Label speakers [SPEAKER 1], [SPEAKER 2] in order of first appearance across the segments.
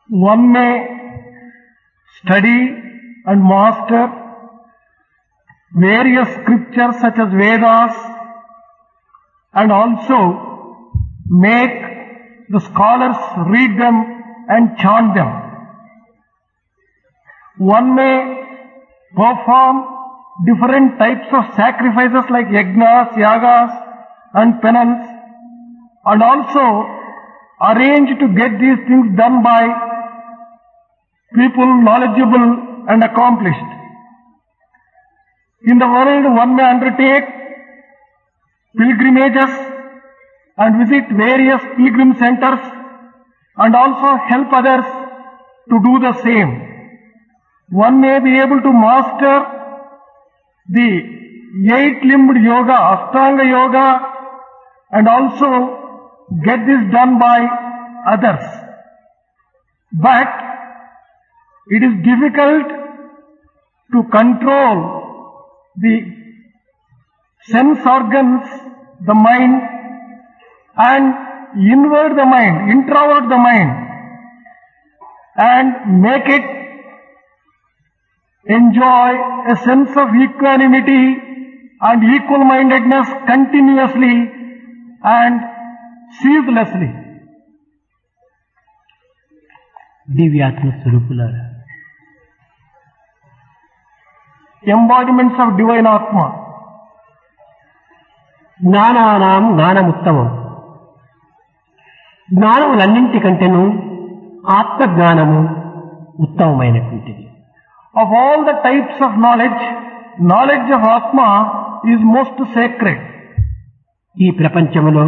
[SPEAKER 1] One may study and master various scriptures such as Vedas and also make the scholars read them and chant them. One may perform different types of sacrifices like yajnas, yagas and penance, and also arrange to get these things done by people knowledgeable and accomplished. In the world, one may undertake pilgrimages and visit various pilgrim centers and also help others to do the same. One may be able to master the eight-limbed yoga, Ashtanga yoga, and also get this done by others. But it is difficult to control the sense organs, the mind, and invert the mind, introvert the mind, and make it enjoy a sense of equanimity and equal-mindedness continuously and ceaselessly.
[SPEAKER 2] దివ్యాత్మ స్వరూపులారా,
[SPEAKER 1] Embodiments of divine Atma.
[SPEAKER 2] జ్ఞానానాం జ్ఞానముత్తమం. జ్ఞానములన్నింటికంటేను ఆత్మజ్ఞానము ఉత్తమమైనటువంటిది.
[SPEAKER 1] Of all the types of knowledge, knowledge of Atma is most sacred.
[SPEAKER 2] ఈ ప్రపంచములో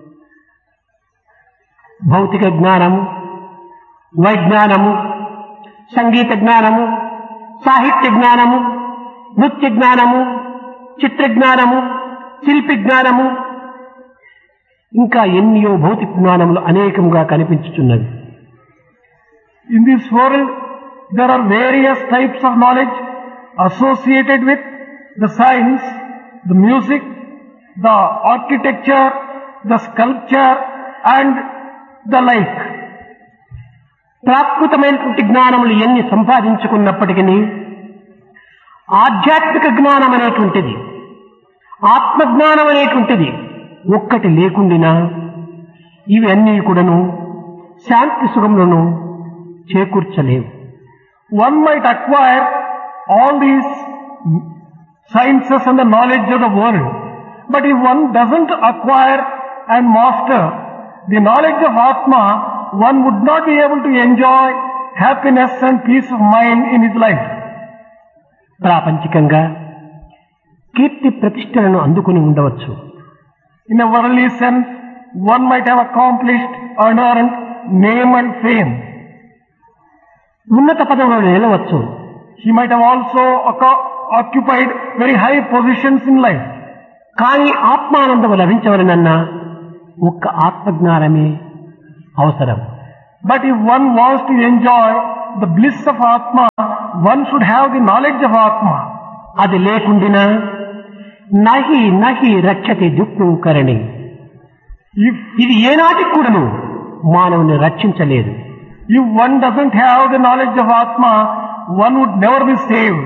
[SPEAKER 2] భౌతిక జ్ఞానము, వైజ్ఞానము, సంగీత జ్ఞానము, సాహిత్య జ్ఞానము, నృత్య జ్ఞానము, చిత్ర జ్ఞానము, శిల్పి జ్ఞానము, ఇంకా ఎన్నో భౌతిక జ్ఞానములు అనేకముగా కనిపించుచున్నవి.
[SPEAKER 1] In this world, there are various types of knowledge associated with the science, the music, the architecture, the sculpture and the like.
[SPEAKER 2] ప్రాకృతమైనటువంటి జ్ఞానములు ఎన్ని సంపాదించుకున్నప్పటికీ ఆధ్యాత్మిక జ్ఞానం అనేటువంటిది, ఆత్మజ్ఞానం అనేటువంటిది ఒక్కటి లేకుండినా ఇవన్నీ కూడాను శాంతి సుఖములను చేకూర్చలేవు.
[SPEAKER 1] One might acquire all these sciences and the knowledge of the world, but if one doesn't acquire and master the knowledge of Atma, one would not be able to enjoy happiness and peace of mind in his life.
[SPEAKER 2] ప్రాపంచికంగా కీర్తి ప్రతిష్టలను అందుకుని ఉండవచ్చు.
[SPEAKER 1] In a worldly sense, one might have accomplished or earned name and fame.
[SPEAKER 2] ఉన్నత పదవులను నిలవచ్చు.
[SPEAKER 1] He might have also occupied very high positions in life.
[SPEAKER 2] కానీ ఆత్మానందము లభించవలనన్నా ఒక్క ఆత్మజ్ఞానమే అవసరం.
[SPEAKER 1] But if one wants to enjoy the bliss of Atma, one should have the knowledge of Atma.
[SPEAKER 2] అది లేకుండినా నహి నహి రక్షతి దుఃఖం కరణి. ఇది ఏనాటికి కూడాను మానవుని రక్షించలేదు.
[SPEAKER 1] If one doesn't have the knowledge of Atma, one would never be saved.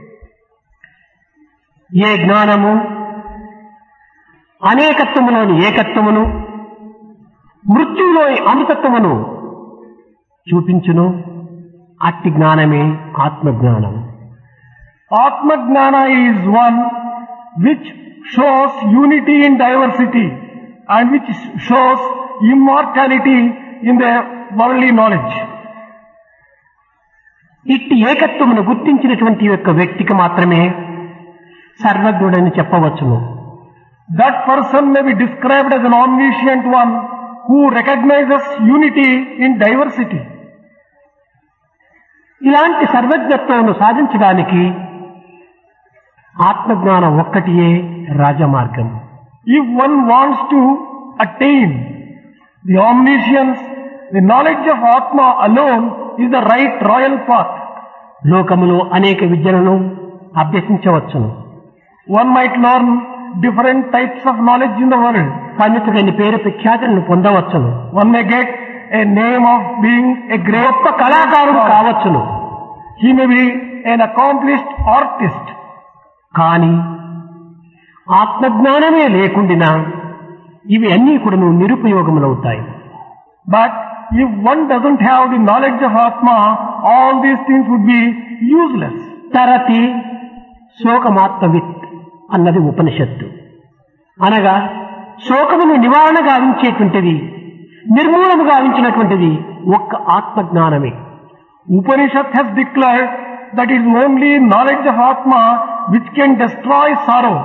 [SPEAKER 2] ఏ జ్ఞానము అనేకత్వములోని ఏకత్వమును, మృత్యువులోని అమృతత్వమును చూపించును, అట్టి జ్ఞానమే ఆత్మజ్ఞానం.
[SPEAKER 1] Atma Jnana is one which shows unity in diversity and which shows immortality in the worldly knowledge.
[SPEAKER 2] ఇట్టి ఏకత్వమును గుర్తించినటువంటి యొక్క వ్యక్తికి మాత్రమే సర్వజ్ఞుడని చెప్పవచ్చును.
[SPEAKER 1] That person may be described as an omniscient one who recognizes unity in diversity.
[SPEAKER 2] ఇలాంటి సర్వజ్ఞత్వమును సాధించడానికి ఆత్మజ్ఞానం ఒక్కటియే రాజమార్గం.
[SPEAKER 1] If one wants to attain the omniscience, the knowledge of Atma alone is the right royal path.
[SPEAKER 2] లోకములో అనేక విద్యలను అభ్యసించవచ్చును.
[SPEAKER 1] One might learn different types of knowledge in the world.
[SPEAKER 2] పండితుడని పేరు ప్రఖ్యాతులను పొందవచ్చును.
[SPEAKER 1] One may get a name of being a great
[SPEAKER 2] గొప్ప కళాకారుడు కావచ్చును.
[SPEAKER 1] He may be an accomplished artist.
[SPEAKER 2] కానీ ఆత్మజ్ఞానమే లేకుండినా ఇవి అన్నీ కూడా నిరుపయోగములవుతాయి.
[SPEAKER 1] But if one doesn't have the knowledge of Atma, all these things would be useless.
[SPEAKER 2] తరతి శోకమాత్మవిత్ అన్నది ఉపనిషత్తు. అనగా శోకమును నివారణ గావించేటువంటిది, నిర్మూలన గావించినటువంటిది ఒక్క ఆత్మజ్ఞానమే.
[SPEAKER 1] Upanishad has declared that it is only knowledge of Atma which can destroy sorrow.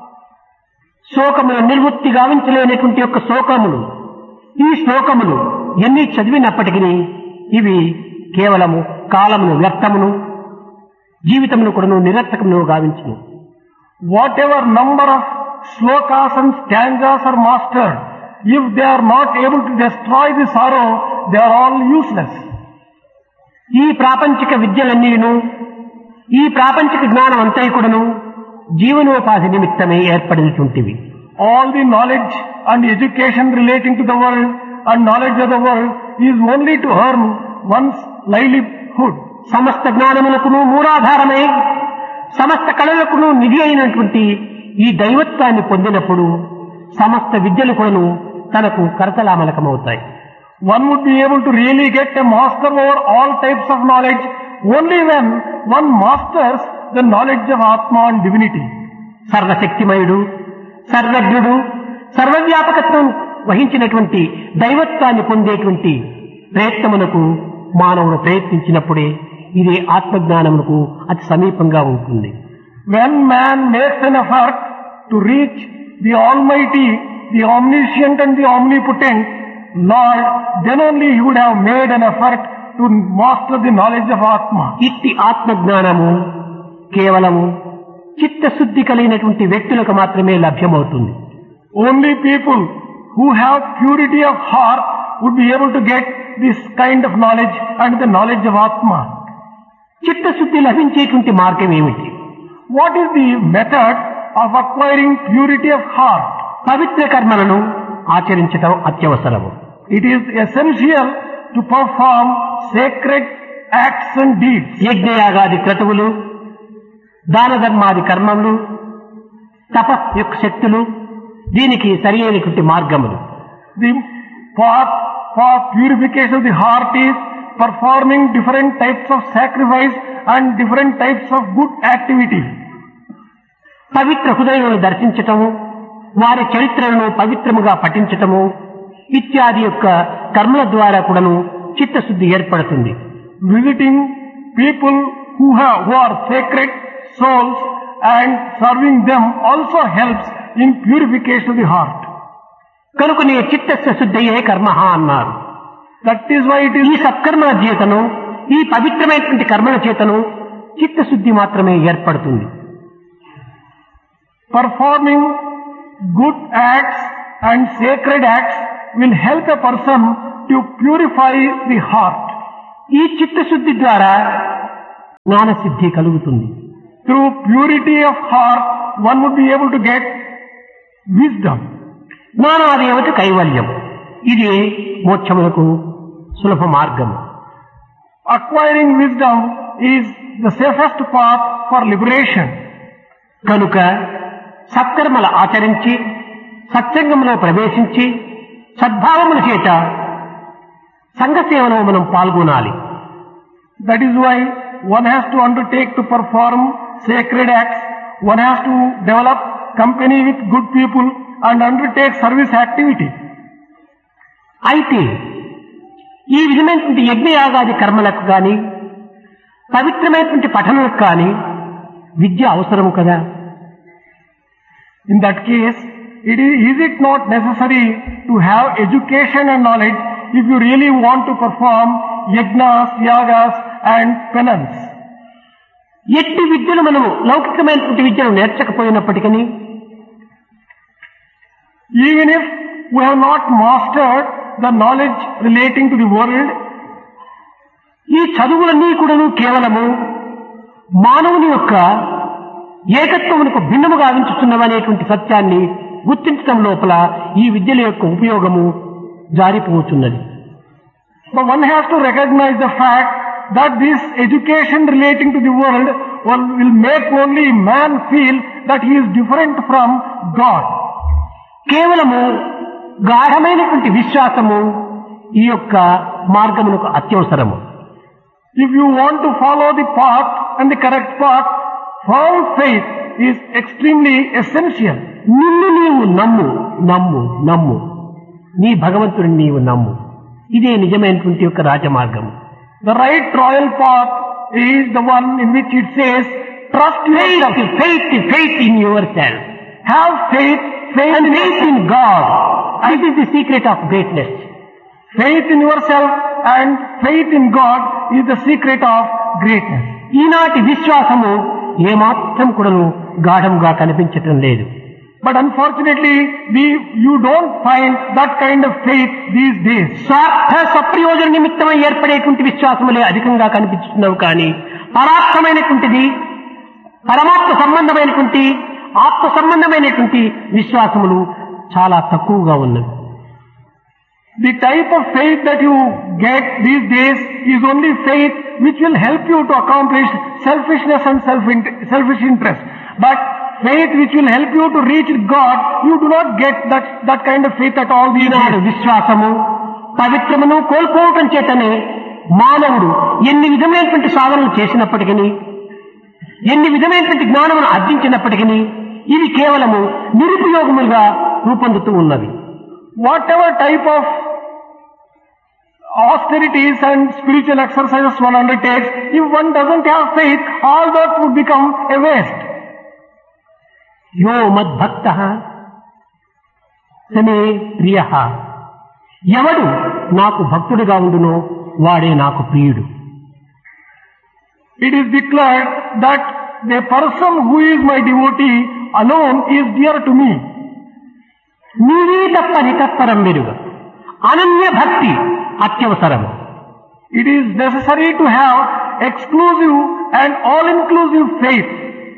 [SPEAKER 2] శోకమును నిర్వృత్తి గావించలేనటువంటి యొక్క శోకములు, ఈ శ్లోకములు ఎన్ని చదివినప్పటికీ ఇవి కేవలము కాలమును వ్యర్థమును, జీవితమును కూడా నిరర్థకమును గావించును.
[SPEAKER 1] Whatever number of slokas and stanzas are mastered, if they are not able to destroy the sorrow, they are all useless.
[SPEAKER 2] ఈ ప్రాపంచిక విద్యలన్నీను, ఈ ప్రాపంచిక జ్ఞానం అంతా కూడాను జీవనోపాధి నిమిత్తమే ఏర్పడినటువంటివి.
[SPEAKER 1] All the knowledge and education relating to the world and knowledge of the world is only to earn one's livelihood.
[SPEAKER 2] సమస్త జ్ఞానములకును మూలాధారమై, సమస్త కళలకును నిధి అయినటువంటి ఈ దైవత్వాన్ని పొందినప్పుడు సమస్త విద్యలు కూడాను తనకు కరతలామలకమవుతాయి.
[SPEAKER 1] One would be able to really get a master over all types of knowledge only when one masters the knowledge of Atma and divinity.
[SPEAKER 2] సర్వశక్తిమయుడు, సర్వజ్ఞుడు, సర్వవ్యాపకత్వం వహించినటువంటి దైవత్వాన్ని పొందేటువంటి ప్రయత్నమునకు మానవుడు ప్రయత్నించినప్పుడే ఇది ఆత్మజ్ఞానమునకు అతి సమీపంగా ఉంటుంది.
[SPEAKER 1] When man makes an effort to reach the Almighty, the Omniscient and the Omnipotent Lord, then only he would have made an effort to master the knowledge of Atma.
[SPEAKER 2] ఇట్టి ఆత్మజ్ఞానము కేవలము చిత్తశుద్ధి కలిగినటువంటి వ్యక్తులకు మాత్రమే లభ్యమవుతుంది.
[SPEAKER 1] Only people who have purity of heart would be able to get this kind of knowledge and the knowledge of Atma.
[SPEAKER 2] చిత్తశుద్ధి లభించేటువంటి మార్గం ఏమిటి?
[SPEAKER 1] What is the method of acquiring purity of heart?
[SPEAKER 2] పవిత్ర కర్మలను ఆచరించడం అత్యవసరము.
[SPEAKER 1] It is essential to perform sacred acts and deeds.
[SPEAKER 2] యజ్ఞయాగాది క్రతువులు, దాన ధర్మాది కర్మములు, తప యొక్క శక్తులు దీనికి సరి అయినటువంటి మార్గములు.
[SPEAKER 1] The path for purification of the heart is performing different types of sacrifice and different types of good activity.
[SPEAKER 2] పవిత్ర హృదయములను దర్శించటము, వారి చరిత్రలను పవిత్రముగా పఠించటము ఇత్యాది యొక్క కర్మల ద్వారా కూడాను చిత్తశుద్ధి ఏర్పడుతుంది.
[SPEAKER 1] Visiting people who are sacred souls and serving them also helps in purification of the heart.
[SPEAKER 2] కనుకనే చిత్తస్య శుద్ధయే కర్మః అన్నారు.
[SPEAKER 1] That is why it
[SPEAKER 2] ఈ
[SPEAKER 1] is
[SPEAKER 2] సత్కర్మల చేతను, ఈ పవిత్రమైనటువంటి కర్మల చేతను చిత్తశుద్ధి మాత్రమే ఏర్పడుతుంది.
[SPEAKER 1] performing good acts and sacred acts will help a person to purify the heart.
[SPEAKER 2] ఈ చిత్తశుద్ధి ద్వారా జ్ఞానసిద్ధి కలుగుతుంది.
[SPEAKER 1] Through purity of heart, one would be able to get wisdom.
[SPEAKER 2] జ్ఞానాది ఏమిటి? కైవల్యం. ఇది మోక్షములకు సులభ మార్గం.
[SPEAKER 1] Acquiring wisdom is the safest path for liberation.
[SPEAKER 2] కనుక సత్కర్మల ఆచరించి, సత్సంగంలో ప్రవేశించి, సద్భావముల చేత సంఘసేవలో మనం పాల్గొనాలి.
[SPEAKER 1] That is why one has to undertake to perform sacred acts, one has to develop company with good people and undertake service activity.
[SPEAKER 2] అయితే ఈ విధమైనటువంటి యజ్ఞయాగాది కర్మలకు కానీ, పవిత్రమైనటువంటి పఠనలకు కానీ విద్య అవసరము కదా.
[SPEAKER 1] In that case, is it not necessary to have education and knowledge if you really want to perform yajnas, yagas and penance?
[SPEAKER 2] ఎట్టి విద్యను మనము లౌకికమైనటువంటి విద్యను నేర్చకపోయినప్పటికీ,
[SPEAKER 1] Even if we have not mastered the knowledge relating to the world,
[SPEAKER 2] ఈ చదువులన్నీ కూడాను కేవలము మానవుని యొక్క ఏకత్వమునకు భిన్నముగా గావించుతున్నవనేటువంటి సత్యాన్ని గుర్తించడం లోపల ఈ విద్యల యొక్క ఉపయోగము జారిపోతున్నది.
[SPEAKER 1] So one has to recognize the fact that this education relating to the world will make only man feel that he is different from God.
[SPEAKER 2] కేవలము గాఢమైనటువంటి విశ్వాసము ఈ యొక్క మార్గమునకు అత్యవసరము.
[SPEAKER 1] If you want to follow the path and the correct path, firm faith is extremely essential.
[SPEAKER 2] నిన్ను నీవు నమ్ము నమ్ము నమ్ము, నీ భగవంతుడిని నీవు నమ్ము. ఇదే నిజమైనటువంటి యొక్క రాజమార్గము.
[SPEAKER 1] The right royal path is the one in which it says, trust yourself.
[SPEAKER 2] Faith in yourself.
[SPEAKER 1] Have faith
[SPEAKER 2] And faith in God. This is the secret of greatness.
[SPEAKER 1] Faith in yourself and faith in God is the secret of greatness.
[SPEAKER 2] ఈనాటి విశ్వాసము ఏమాత్రం కూడాను గాఢంగా కనిపించటం లేదు.
[SPEAKER 1] But unfortunately, you don't find that kind of faith these days.
[SPEAKER 2] స్వార్థ సప్రయోజన నిమిత్తమై ఏర్పడేటువంటి విశ్వాసములే అధికంగా కనిపిస్తున్నావు కానీ పరార్థమైనటువంటిది, పరమాత్మ సంబంధమైనటువంటి, ఆత్మ సంబంధమైనటువంటి విశ్వాసములు చాలా తక్కువగా ఉన్నవి.
[SPEAKER 1] The type of faith that you get these days is only faith which will help you to accomplish selfishness and selfish interest. But faith which will help you to reach God, you do not get that kind of faith at all these days.
[SPEAKER 2] విశ్వాసము పవిత్రమును కోల్పోవటం చేతనే మానవుడు ఎన్ని విధమైనటువంటి సాధనలు చేసినప్పటికీ, ఎన్ని విధమైనటువంటి జ్ఞానమును అర్జించినప్పటికీ ఇవి కేవలము నిరుపయోగములుగా రూపొందుతూ ఉన్నవి.
[SPEAKER 1] Whatever type of austerities and spiritual exercises one undertakes, if one doesn't have faith, all that would become a waste.
[SPEAKER 2] యో మద్భక్తః సమే ప్రియః. ఎవడు నాకు భక్తుడిగా ఉండునో వాడే నాకు ప్రియుడు.
[SPEAKER 1] It is declared that the person who is my devotee alone is dear to me.
[SPEAKER 2] నీవే తప్ప నితత్పరం వెరుగ. అనన్య భక్తి అత్యవసరము.
[SPEAKER 1] It is necessary to have exclusive and all-inclusive faith.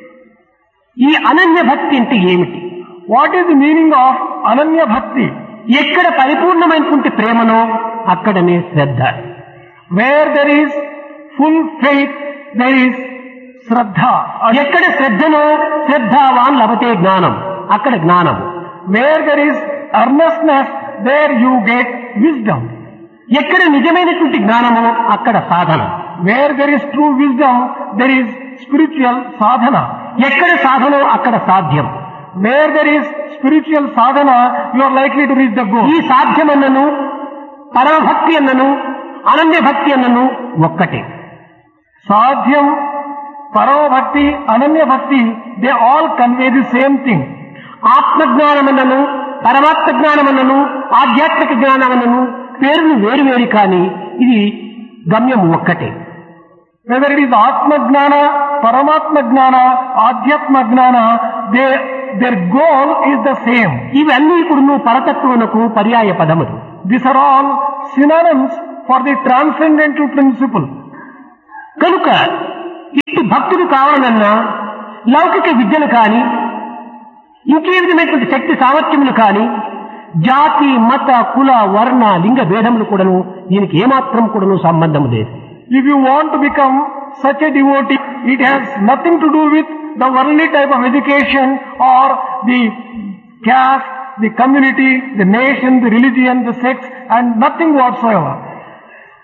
[SPEAKER 2] ఈ అనన్య భక్తి అంటే ఏమిటి?
[SPEAKER 1] What is the meaning of ananya bhakti?
[SPEAKER 2] ఎక్కడ పరిపూర్ణమైనటువంటి ప్రేమనో అక్కడనే శ్రద్ధ.
[SPEAKER 1] Where there is full faith, there is shraddha.
[SPEAKER 2] ఎక్కడ శ్రద్ధనో శ్రద్ధావాన్ లభతే జ్ఞానం, అక్కడ జ్ఞానము.
[SPEAKER 1] Where there is earnestness, there you get wisdom.
[SPEAKER 2] ఎక్కడ నిజమైనటువంటి జ్ఞానమో అక్కడ సాధన.
[SPEAKER 1] Where there is true wisdom, there is spiritual sadhana.
[SPEAKER 2] ఎక్కడ సాధనో అక్కడ సాధ్యం.
[SPEAKER 1] Where there is spiritual sadhana, you are likely to reach the goal.
[SPEAKER 2] ఈ సాధ్యమన్నను, పరమభక్తి అన్నను, అనన్య భక్తి అన్నను ఒక్కటే.
[SPEAKER 1] Sadhyam, Paramabhakti, Ananya Bhakti, they all convey the same thing.
[SPEAKER 2] ఆత్మజ్ఞానమన్నను, పరమాత్మ జ్ఞానమన్నను, ఆధ్యాత్మిక జ్ఞానమన్నను పేర్లు వేరు వేరు కానీ ఇది గమ్యం ఒక్కటే.
[SPEAKER 1] Whether it is Atma Gnana, Paramatma Gnana, Adhyatma Gnana, their goal is the same.
[SPEAKER 2] ఇవన్నీ కూడా పరతత్వమునకు పర్యాయ పదములు.
[SPEAKER 1] These are all synonyms for the transcendental principle.
[SPEAKER 2] కనుక ఇటు భక్తుడు కావాలన్నా లౌకిక విద్యలు కానీ, ఇంకే విధమైనటువంటి శక్తి సామర్థ్యములు కానీ, జాతి, మత, కుల, వర్ణ, లింగ భేదములు కూడాను దీనికి ఏమాత్రం కూడాను సంబంధం లేదు.
[SPEAKER 1] If you want to become such a devotee, it has nothing to do with the worldly type of education or the caste, the community, the nation, the religion, the sex, and nothing whatsoever.